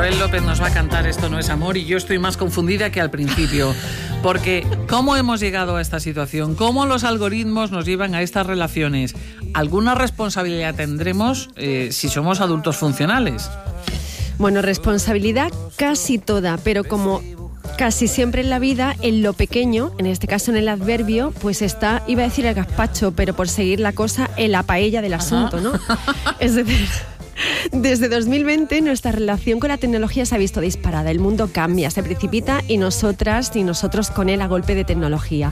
Isabel López nos va a cantar Esto no es amor y yo estoy más confundida que al principio. Porque ¿cómo hemos llegado a esta situación? ¿Cómo los algoritmos nos llevan a estas relaciones? ¿Alguna responsabilidad tendremos si somos adultos funcionales? Bueno, responsabilidad casi toda, pero como casi siempre en la vida, en lo pequeño, en este caso en el adverbio, pues está, iba a decir el gazpacho, pero por seguir la cosa, en la paella del asunto, ¿no? Es decir, desde 2020 nuestra relación con la tecnología se ha visto disparada. El mundo cambia, se precipita y nosotras y nosotros con él a golpe de tecnología.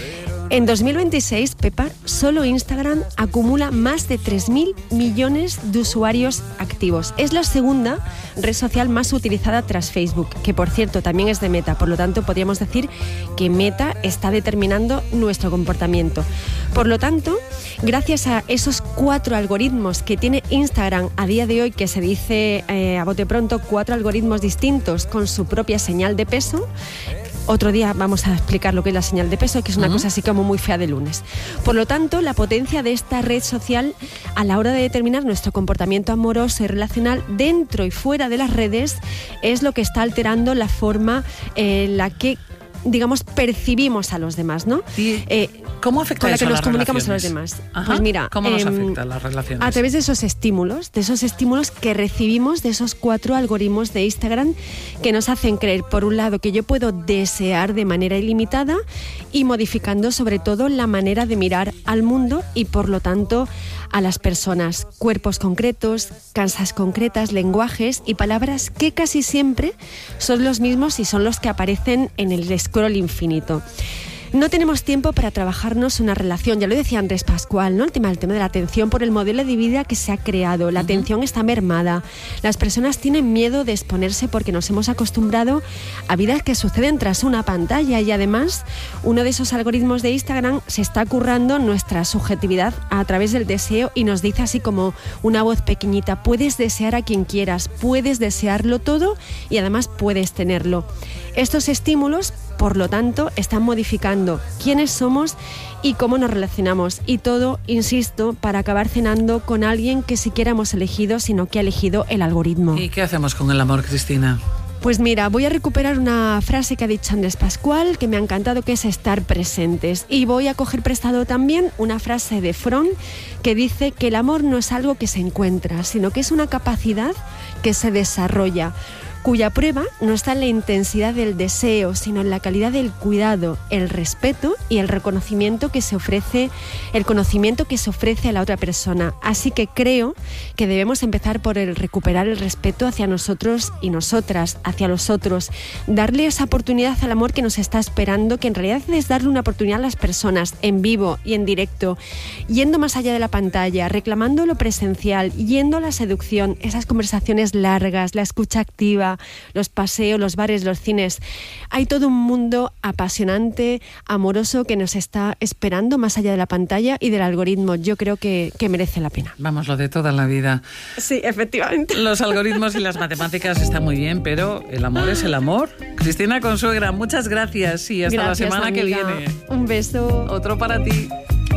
En 2026, Pepa, solo Instagram acumula más de 3.000 millones de usuarios activos. Es la segunda red social más utilizada tras Facebook, que por cierto también es de Meta. Por lo tanto, podríamos decir que Meta está determinando nuestro comportamiento. Por lo tanto, gracias a esos 4 algoritmos que tiene Instagram a día de hoy, que se dice a bote pronto, 4 algoritmos distintos con su propia señal de peso. Otro día vamos a explicar lo que es la señal de peso, que es una cosa así como muy fea de lunes. Por lo tanto, la potencia de esta red social a la hora de determinar nuestro comportamiento amoroso y relacional dentro y fuera de las redes es lo que está alterando la forma en la que, digamos, percibimos a los demás, ¿no? ¿Cómo afecta con la eso que nos a las comunicamos relaciones? a los demás. Ajá. Pues mira, ¿cómo nos afecta a las relaciones? A través de esos estímulos que recibimos de esos 4 algoritmos de Instagram que nos hacen creer, por un lado, que yo puedo desear de manera ilimitada y modificando sobre todo la manera de mirar al mundo y por lo tanto a las personas, cuerpos concretos, casas concretas, lenguajes y palabras que casi siempre son los mismos y son los que aparecen en el scroll infinito. No tenemos tiempo para trabajarnos una relación, ya lo decía Andrés Pascual, ¿no? El tema de la atención por el modelo de vida que se ha creado, la atención está mermada, las personas tienen miedo de exponerse porque nos hemos acostumbrado a vidas que suceden tras una pantalla y además uno de esos algoritmos de Instagram se está currando nuestra subjetividad a través del deseo y nos dice así como una voz pequeñita, puedes desear a quien quieras, puedes desearlo todo y además puedes tenerlo. Estos estímulos, por lo tanto, están modificando quiénes somos y cómo nos relacionamos. Y todo, insisto, para acabar cenando con alguien que siquiera hemos elegido, sino que ha elegido el algoritmo. ¿Y qué hacemos con el amor, Cristina? Pues mira, voy a recuperar una frase que ha dicho Andrés Pascual, que me ha encantado, que es estar presentes. Y voy a coger prestado también una frase de Fromm, que dice que el amor no es algo que se encuentra, sino que es una capacidad que se desarrolla, cuya prueba no está en la intensidad del deseo, sino en la calidad del cuidado, el respeto y el reconocimiento que se ofrece, el conocimiento que se ofrece a la otra persona. Así que creo que debemos empezar por el recuperar el respeto hacia nosotros y nosotras, hacia los otros, darle esa oportunidad al amor que nos está esperando, que en realidad es darle una oportunidad a las personas en vivo y en directo, yendo más allá de la pantalla, reclamando lo presencial, yendo a la seducción, esas conversaciones largas, la escucha activa, los paseos, los bares, los cines. Hay todo un mundo apasionante, amoroso, que nos está esperando más allá de la pantalla y del algoritmo. Yo creo que merece la pena. Vamos, lo de toda la vida. Sí, efectivamente. Los algoritmos y las matemáticas están muy bien, pero el amor es el amor. Cristina Consuegra, muchas gracias y hasta gracias, la semana amiga. que viene. Un beso. Otro para ti.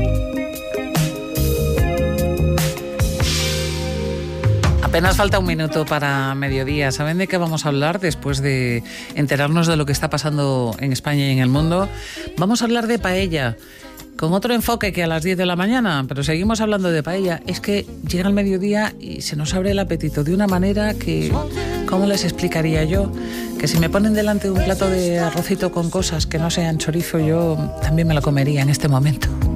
Apenas falta un minuto para mediodía. ¿Saben de qué vamos a hablar después de enterarnos de lo que está pasando en España y en el mundo? Vamos a hablar de paella, con otro enfoque que a las 10 de la mañana, pero seguimos hablando de paella. Es que llega el mediodía y se nos abre el apetito de una manera que, ¿cómo les explicaría yo? Que si me ponen delante un plato de arrocito con cosas que no sean chorizo, yo también me lo comería en este momento.